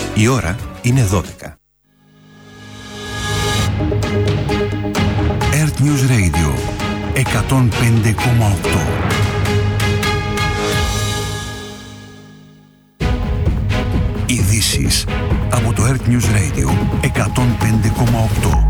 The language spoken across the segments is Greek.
Η ώρα είναι 12. Earth News Radio 105,8. Ειδήσεις από το Earth News Radio 105,8.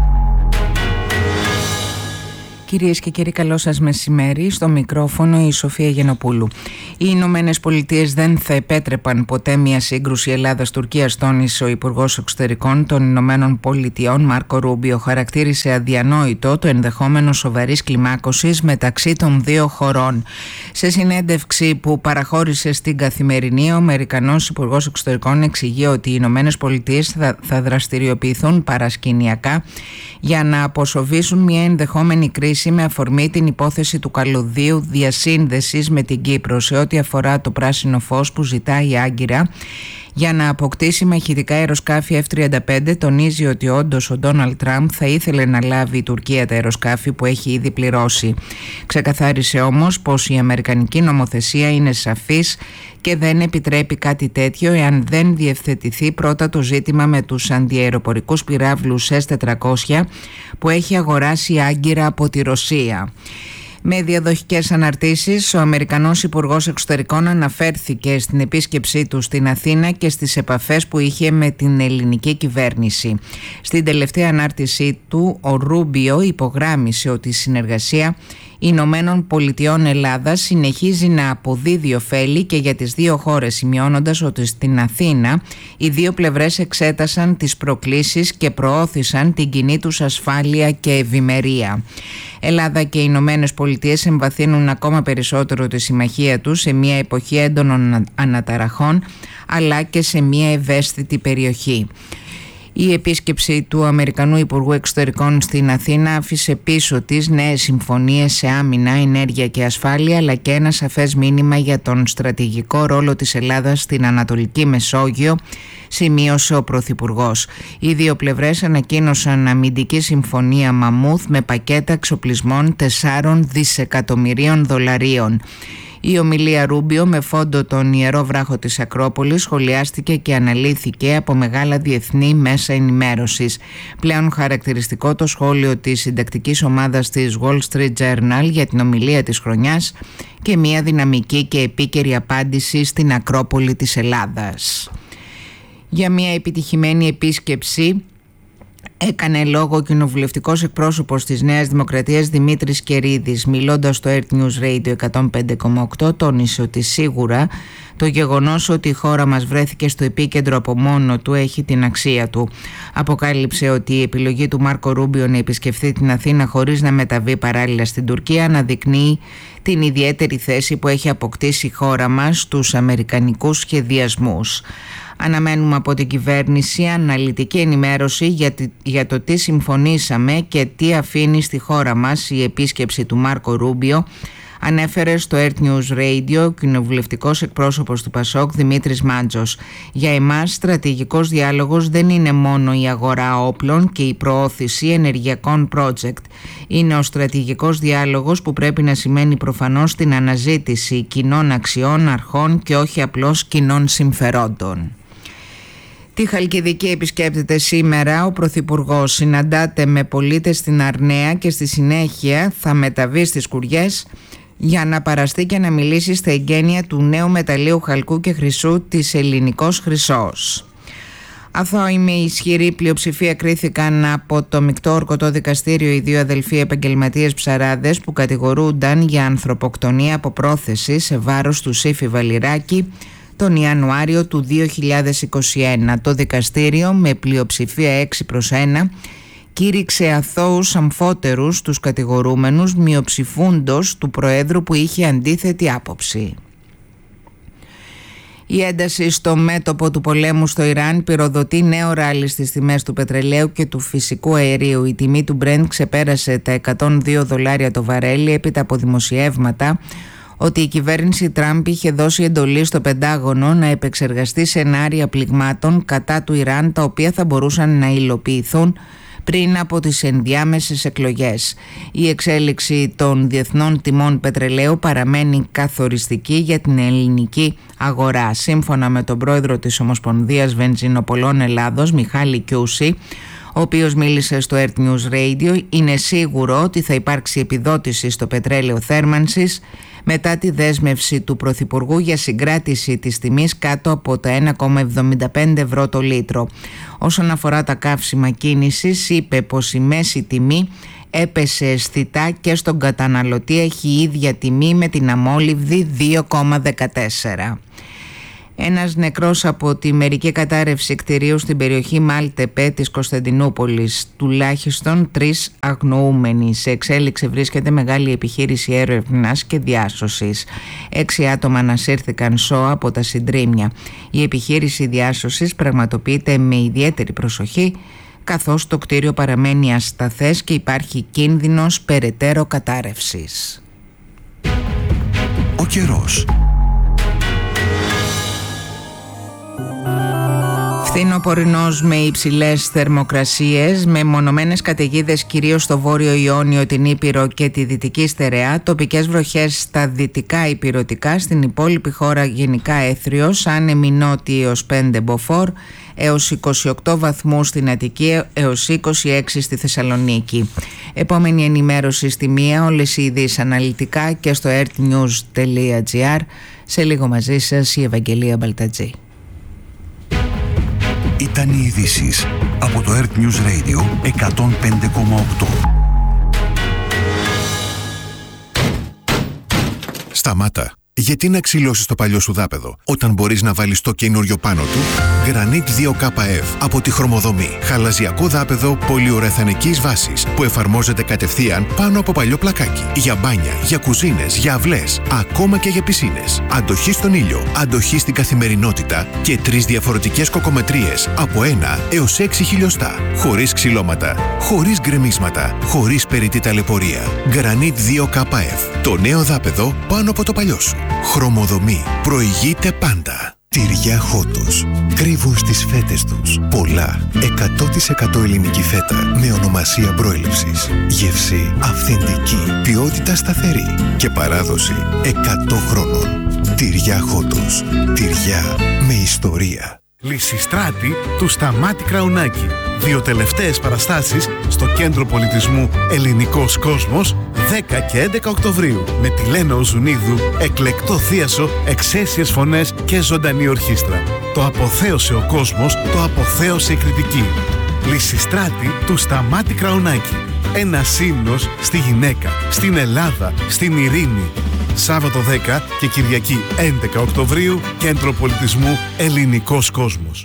Κυρίες και κύριοι, καλό σας μεσημέρι. Στο μικρόφωνο η Σοφία Γενοπούλου. Οι Ηνωμένες Πολιτείες δεν θα επέτρεπαν ποτέ μια σύγκρουση Ελλάδας-Τουρκίας, τόνισε ο Υπουργός Εξωτερικών των Ηνωμένων Πολιτειών Μάρκο Ρούμπιο. Χαρακτήρισε αδιανόητο το ενδεχόμενο σοβαρής κλιμάκωσης μεταξύ των δύο χωρών. Σε συνέντευξη που παραχώρησε στην Καθημερινή, ο Αμερικανός Υπουργός Εξωτερικών εξηγεί ότι οι Ηνωμένες Πολιτείες θα δραστηριοποιηθούν παρασκηνιακά για να αποσοβήσουν μια ενδεχόμενη κρίση με αφορμή την υπόθεση του καλωδίου διασύνδεσης με την Κύπρο σε ό,τι αφορά το πράσινο φως που ζητάει η Άγκυρα για να αποκτήσει μαχητικά αεροσκάφη F-35. Τονίζει ότι όντως ο Ντόναλντ Τραμπ θα ήθελε να λάβει η Τουρκία τα αεροσκάφη που έχει ήδη πληρώσει. Ξεκαθάρισε όμως πως η αμερικανική νομοθεσία είναι σαφής και δεν επιτρέπει κάτι τέτοιο εάν δεν διευθετηθεί πρώτα το ζήτημα με τους αντιαεροπορικούς πυράβλους S-400 που έχει αγοράσει η Άγκυρα από τη Ρωσία. Με διαδοχικές αναρτήσεις, ο Αμερικανός Υπουργός Εξωτερικών αναφέρθηκε στην επίσκεψή του στην Αθήνα και στις επαφές που είχε με την ελληνική κυβέρνηση. Στην τελευταία ανάρτησή του, ο Ρούμπιο υπογράμμισε ότι η συνεργασία Ηνωμένων Πολιτειών Ελλάδας συνεχίζει να αποδίδει ωφέλη και για τις δύο χώρες, σημειώνοντας ότι στην Αθήνα οι δύο πλευρές εξέτασαν τις προκλήσεις και προώθησαν την κοινή τους ασφάλεια και ευημερία. Ελλάδα και οι Ηνωμένες Πολιτείες εμβαθύνουν ακόμα περισσότερο τη συμμαχία τους σε μια εποχή έντονων αναταραχών αλλά και σε μια ευαίσθητη περιοχή. Η επίσκεψη του Αμερικανού Υπουργού Εξωτερικών στην Αθήνα άφησε πίσω της νέες συμφωνίες σε άμυνα, ενέργεια και ασφάλεια, αλλά και ένα σαφές μήνυμα για τον στρατηγικό ρόλο της Ελλάδας στην Ανατολική Μεσόγειο, σημείωσε ο Πρωθυπουργός. Οι δύο πλευρές ανακοίνωσαν αμυντική συμφωνία Μαμούθ με πακέτα εξοπλισμών 4 δισεκατομμυρίων δολαρίων. Η ομιλία Ρούμπιο με φόντο τον Ιερό Βράχο της Ακρόπολης σχολιάστηκε και αναλύθηκε από μεγάλα διεθνή μέσα ενημέρωσης. Πλέον χαρακτηριστικό το σχόλιο της συντακτικής ομάδας της Wall Street Journal για την ομιλία της χρονιάς και μια δυναμική και επίκαιρη απάντηση στην Ακρόπολη της Ελλάδας. Για μια επιτυχημένη επίσκεψη έκανε λόγο ο κοινοβουλευτικός εκπρόσωπος της Νέας Δημοκρατίας Δημήτρης Κερίδης. Μιλώντας στο Earth News Radio 105,8, τόνισε ότι σίγουρα το γεγονός ότι η χώρα μας βρέθηκε στο επίκεντρο από μόνο του έχει την αξία του. Αποκάλυψε ότι η επιλογή του Μάρκο Ρούμπιο να επισκεφθεί την Αθήνα χωρίς να μεταβεί παράλληλα στην Τουρκία αναδεικνύει την ιδιαίτερη θέση που έχει αποκτήσει η χώρα μας στους αμερικανικούς σχεδιασμούς. Αναμένουμε από την κυβέρνηση αναλυτική ενημέρωση για το τι συμφωνήσαμε και τι αφήνει στη χώρα μας η επίσκεψη του Μάρκο Ρούμπιο, ανέφερε στο Earth News Radio ο κοινοβουλευτικός εκπρόσωπος του Πασόκ Δημήτρης Μάντζος. Για εμάς, στρατηγικός διάλογος δεν είναι μόνο η αγορά όπλων και η προώθηση ενεργειακών project. Είναι ο στρατηγικός διάλογος που πρέπει να σημαίνει προφανώς την αναζήτηση κοινών αξιών, αρχών και όχι απλώς κοινών συμφερόντων. Τη Χαλκιδική επισκέπτεται σήμερα ο Πρωθυπουργός. Συναντάται με πολίτες στην Αρναία και στη συνέχεια θα μεταβεί στις Κουριές για να παραστεί και να μιλήσει στα εγγένεια του νέου μεταλλείου χαλκού και χρυσού της Ελληνικός Χρυσός. Αθώοι με ισχυρή πλειοψηφία κρίθηκαν από το Μεικτό Ορκωτό Δικαστήριο οι δύο αδελφοί επαγγελματίες ψαράδες που κατηγορούνταν για ανθρωποκτονία από πρόθεση σε βάρος του Σύφη Βαλιράκη τον Ιανουάριο του 2021. Το δικαστήριο με πλειοψηφία 6-1 κήρυξε αθώους αμφότερους τους κατηγορούμενους, μειοψηφούντος του Προέδρου που είχε αντίθετη άποψη. Η ένταση στο μέτωπο του πολέμου στο Ιράν πυροδοτεί νέο ράλι στις τιμές του πετρελαίου και του φυσικού αερίου. Η τιμή του Brent ξεπέρασε τα $102 το βαρέλι έπειτα από δημοσιεύματα ότι η κυβέρνηση Τραμπ είχε δώσει εντολή στο Πεντάγωνο να επεξεργαστεί σενάρια πληγμάτων κατά του Ιράν, τα οποία θα μπορούσαν να υλοποιηθούν πριν από τις ενδιάμεσες εκλογές. Η εξέλιξη των διεθνών τιμών πετρελαίου παραμένει καθοριστική για την ελληνική αγορά. Σύμφωνα με τον πρόεδρο της Ομοσπονδίας Βενζινοπολών Ελλάδος, Μιχάλη Κιούση, ο οποίος μίλησε στο Earth News Radio, είναι σίγουρο ότι θα υπάρξει επιδότηση στο πετρέλαιο θέρμανσης μετά τη δέσμευση του Πρωθυπουργού για συγκράτηση της τιμής κάτω από τα 1,75 ευρώ το λίτρο. Όσον αφορά τα καύσιμα κίνησης, είπε πως η μέση τιμή έπεσε αισθητά και στον καταναλωτή έχει ίδια τιμή με την αμόλυβδη 2,14. Ένας νεκρός από τη μερική κατάρρευση κτηρίου στην περιοχή Μάλτεπε της Κωνσταντινούπολης. Τουλάχιστον 3 αγνοούμενοι. Σε εξέλιξη βρίσκεται μεγάλη επιχείρηση έρευνας και διάσωσης. 6 άτομα ανασύρθηκαν σώα από τα συντρίμμια. Η επιχείρηση διάσωσης πραγματοποιείται με ιδιαίτερη προσοχή, καθώς το κτίριο παραμένει ασταθές και υπάρχει κίνδυνος περαιτέρω κατάρρευσης. Ο καιρός. Φθινοπορεινός με υψηλές θερμοκρασίες, με μονομένες καταιγίδες κυρίως στο Βόρειο Ιόνιο, την Ήπειρο και τη Δυτική Στερεά, τοπικές βροχές στα δυτικά ηπειρωτικά, στην υπόλοιπη χώρα γενικά έθριος, άνεμοι νότιοι έως 5 μποφόρ, έως 28 βαθμούς στην Αττική, έως 26 στη Θεσσαλονίκη. Επόμενη ενημέρωση στη 1, όλες οι ειδήσεις αναλυτικά και στο earthnews.gr. Σε λίγο μαζί σας η Ευαγγελία Μπαλτατζή. Ήταν οι ειδήσεις από το Earth News Radio 105,8. Σταμάτα. Γιατί να ξυλώσεις το παλιό σου δάπεδο όταν μπορείς να βάλεις το καινούριο πάνω του? Granit 2KF από τη Χρωμοδομή. Χαλαζιακό δάπεδο πολυουρεθανικής βάσης που εφαρμόζεται κατευθείαν πάνω από παλιό πλακάκι. Για μπάνια, για κουζίνες, για αυλές, ακόμα και για πισίνες. Αντοχή στον ήλιο, αντοχή στην καθημερινότητα και 3 διαφορετικές κοκομετρίες από 1 έως 6 χιλιοστά. Χωρίς ξυλώματα, χωρίς γκρεμίσματα, χωρίς περιττή ταλαιπωρία. Granit 2KF. Το νέο δάπεδο πάνω από το παλιό σου. Χρωμοδομή. Προηγείται πάντα. Τυριά Χότος. Κρύβουν στις φέτες τους πολλά 100% ελληνική φέτα με ονομασία προέλευσης. Γεύση αυθεντική, ποιότητα σταθερή και παράδοση 100 χρόνων. Τυριά Χότος. Τυριά με ιστορία. Λυσιστράτη του Σταμάτη Κραουνάκη. 2 τελευταίες παραστάσεις στο Κέντρο Πολιτισμού Ελληνικός Κόσμος 10 και 11 Οκτωβρίου με τη Λένα Οζουνίδου, εκλεκτό θίασο, εξαίσιες φωνές και ζωντανή ορχήστρα. Το αποθέωσε ο κόσμος, το αποθέωσε η κριτική. Λυσιστράτη του Σταμάτη Κραουνάκη. Ένας ύμνος στη γυναίκα, στην Ελλάδα, στην ειρήνη. Σάββατο 10 και Κυριακή 11 Οκτωβρίου, Κέντρο Πολιτισμού Ελληνικός Κόσμος.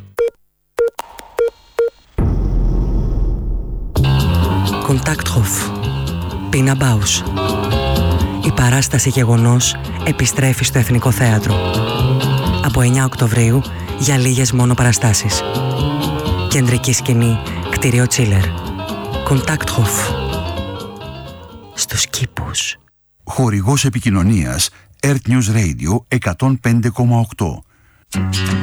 Kontakthof. Πίνα Μπάους. Η παράσταση Γεγονός επιστρέφει στο Εθνικό Θέατρο. Από 9 Οκτωβρίου για λίγες μόνο παραστάσεις. Κεντρική σκηνή, κτίριο Τσίλερ. Kontakthof. Στους κήπους. Χορηγός επικοινωνίας Earth News Radio 105,8.